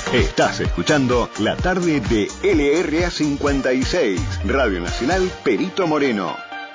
Estás escuchando la tarde de LRA 56, Radio Nacional Perito Moreno.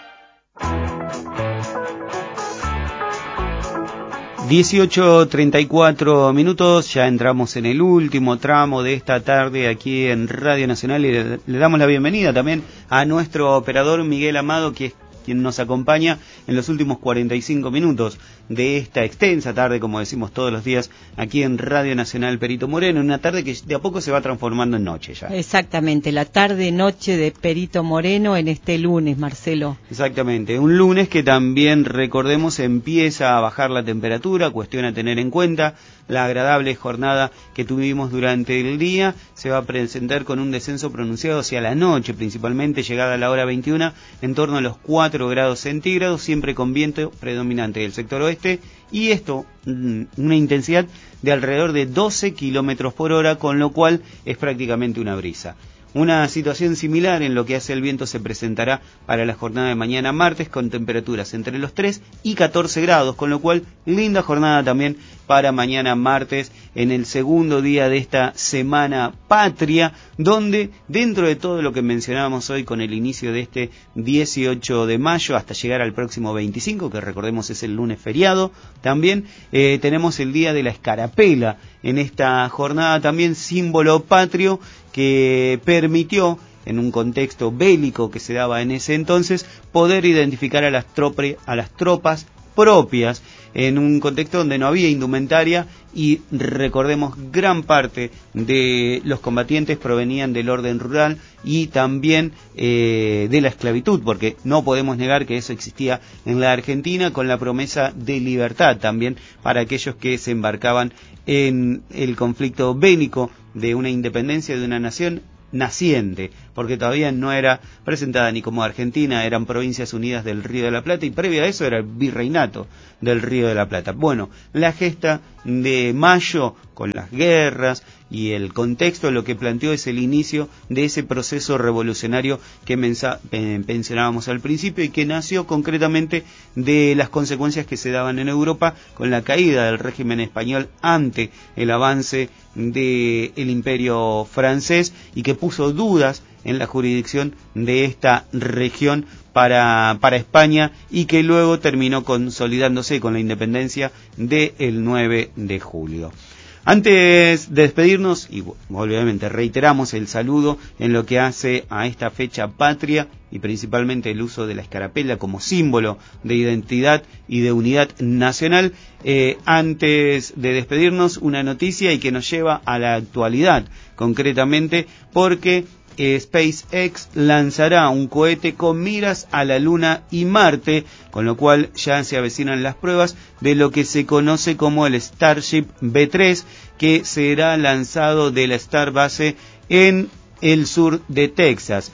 18:34, ya entramos en el último tramo de esta tarde aquí en Radio Nacional y le damos la bienvenida también a nuestro operador Miguel Amado, que es quien nos acompaña en los últimos 45 minutos de esta extensa tarde, como decimos todos los días, aquí en Radio Nacional Perito Moreno, una tarde que de a poco se va transformando en noche ya. Exactamente, la tarde-noche de Perito Moreno en este lunes, Marcelo. Exactamente, un lunes que también, recordemos, empieza a bajar la temperatura, cuestión a tener en cuenta. La agradable jornada que tuvimos durante el día se va a presentar con un descenso pronunciado hacia la noche, principalmente llegada a la hora 21, en torno a los 4 grados centígrados, siempre con viento predominante del sector oeste, y esto, una intensidad de alrededor de 12 kilómetros por hora, con lo cual es prácticamente una brisa. Una situación similar en lo que hace el viento se presentará para la jornada de mañana martes, con temperaturas entre los 3 y 14 grados, con lo cual linda jornada también para mañana martes, en el segundo día de esta semana patria, donde dentro de todo lo que mencionábamos hoy con el inicio de este 18 de mayo hasta llegar al próximo 25, que recordemos es el lunes feriado, también tenemos el día de la escarapela en esta jornada, también símbolo patrio que permitió, en un contexto bélico que se daba en ese entonces, poder identificar a las tropas propias en un contexto donde no había indumentaria, y recordemos, gran parte de los combatientes provenían del orden rural y también de la esclavitud, porque no podemos negar que eso existía en la Argentina, con la promesa de libertad también para aquellos que se embarcaban en el conflicto bélico de una independencia de una nación naciente, porque todavía no era presentada ni como Argentina, eran Provincias Unidas del Río de la Plata, y previo a eso era el Virreinato del Río de la Plata. Bueno, la gesta de mayo, con las guerras y el contexto, lo que planteó es el inicio de ese proceso revolucionario que mencionábamos al principio, y que nació concretamente de las consecuencias que se daban en Europa con la caída del régimen español ante el avance del imperio francés, y que puso dudas en la jurisdicción de esta región para España, y que luego terminó consolidándose con la independencia del 9 de julio. Antes de despedirnos, y obviamente reiteramos el saludo en lo que hace a esta fecha patria, y principalmente el uso de la escarapela como símbolo de identidad y de unidad nacional, antes de despedirnos, una noticia y que nos lleva a la actualidad, concretamente porque SpaceX lanzará un cohete con miras a la Luna y Marte, con lo cual ya se avecinan las pruebas de lo que se conoce como el Starship B3, que será lanzado de la Starbase en el sur de Texas.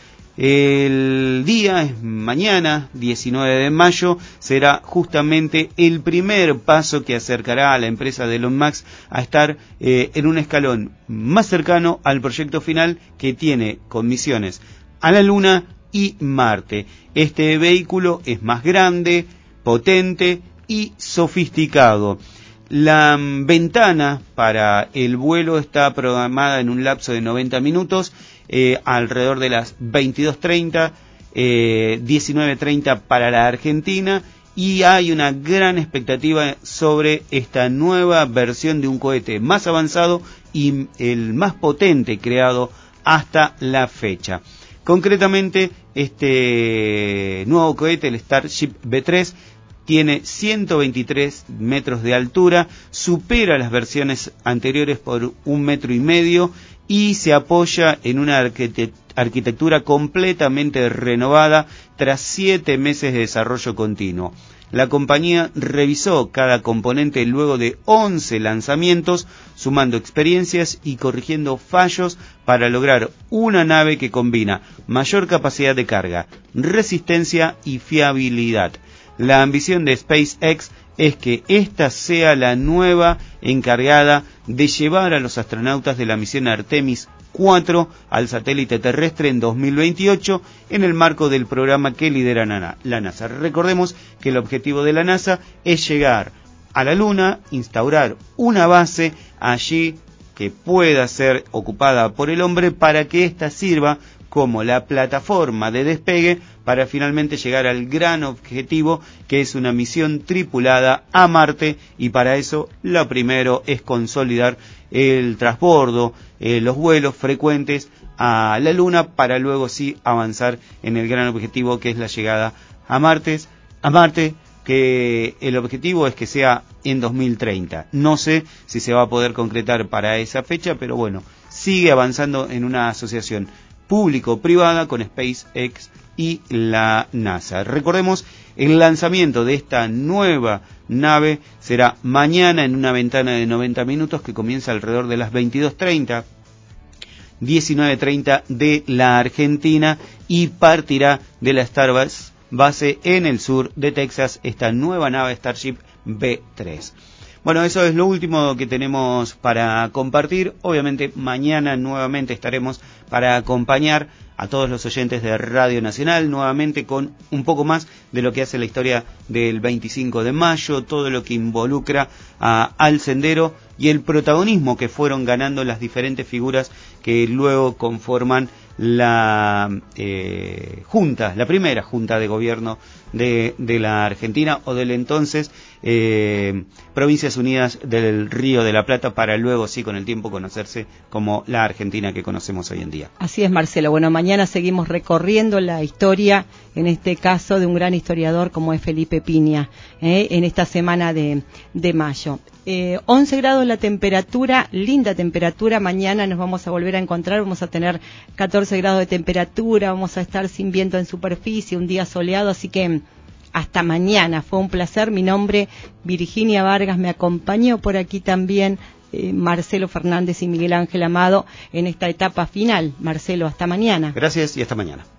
El día es mañana, 19 de mayo, será justamente el primer paso que acercará a la empresa de Elon Musk a estar en un escalón más cercano al proyecto final, que tiene con misiones a la Luna y Marte. Este vehículo es más grande, potente y sofisticado. La ventana para el vuelo está programada en un lapso de 90 minutos, alrededor de las 22:30, 19:30 para la Argentina, y hay una gran expectativa sobre esta nueva versión de un cohete más avanzado y el más potente creado hasta la fecha. Concretamente, este nuevo cohete, el Starship B3, tiene 123 metros de altura, supera las versiones anteriores por 1,5 metros y se apoya en una arquitectura completamente renovada tras 7 meses de desarrollo continuo. La compañía revisó cada componente luego de 11 lanzamientos, sumando experiencias y corrigiendo fallos para lograr una nave que combina mayor capacidad de carga, resistencia y fiabilidad. La ambición de SpaceX es que esta sea la nueva encargada de llevar a los astronautas de la misión Artemis 4 al satélite terrestre en 2028, en el marco del programa que lidera la NASA. Recordemos que el objetivo de la NASA es llegar a la Luna, instaurar una base allí que pueda ser ocupada por el hombre para que ésta sirva como la plataforma de despegue para finalmente llegar al gran objetivo, que es una misión tripulada a Marte, y para eso lo primero es consolidar el transbordo, los vuelos frecuentes a la Luna, para luego sí avanzar en el gran objetivo, que es la llegada a Marte, que el objetivo es que sea en 2030. No sé si se va a poder concretar para esa fecha, pero bueno, sigue avanzando en una asociación público-privada con SpaceX y la NASA. Recordemos, el lanzamiento de esta nueva nave será mañana en una ventana de 90 minutos que comienza alrededor de las 22:30, 19:30 de la Argentina, y partirá de la Starbase base en el sur de Texas, esta nueva nave Starship B3. Bueno, eso es lo último que tenemos para compartir. Obviamente mañana nuevamente estaremos para acompañar a todos los oyentes de Radio Nacional, nuevamente con un poco más de lo que hace la historia del 25 de mayo, todo lo que involucra al sendero y el protagonismo que fueron ganando las diferentes figuras que luego conforman la junta, la primera junta de gobierno de la Argentina, o del entonces Provincias Unidas del Río de la Plata, para luego sí con el tiempo conocerse como la Argentina que conocemos hoy en día. Así es, Marcelo. Bueno, mañana seguimos recorriendo la historia, en este caso de un gran historiador como es Felipe Piña, en esta semana de mayo. 11 grados la temperatura, linda temperatura. Mañana nos vamos a volver a encontrar, vamos a tener 14 grados de temperatura, vamos a estar sin viento en superficie, un día soleado, así que hasta mañana. Fue un placer. Mi nombre Virginia Vargas, me acompañó por aquí también Marcelo Fernández y Miguel Ángel Amado en esta etapa final. Marcelo, hasta mañana. Gracias y hasta mañana.